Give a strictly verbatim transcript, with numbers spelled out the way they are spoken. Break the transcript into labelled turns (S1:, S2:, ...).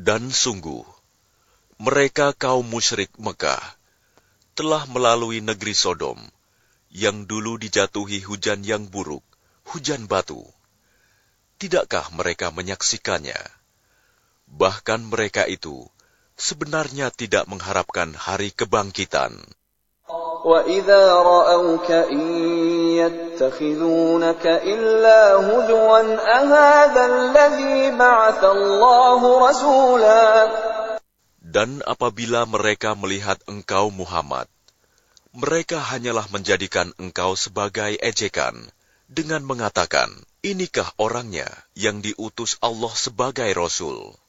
S1: Dan sungguh, mereka kaum musyrik Mekah telah melalui negeri Sodom, yang dulu dijatuhi hujan yang buruk, hujan batu. Tidakkah mereka menyaksikannya? Bahkan mereka itu sebenarnya tidak mengharapkan hari kebangkitan.
S2: وَإِذَا رَأَوْكَ إِن يَتَّخِذُونَكَ إِلَّا هُزُوًا أَهَذَا الَّذِي بَعَثَ اللَّهُ رَسُولًا.
S1: Dan apabila mereka melihat engkau Muhammad, mereka hanyalah menjadikan engkau sebagai ejekan, dengan mengatakan, inikah orangnya yang diutus Allah sebagai Rasul?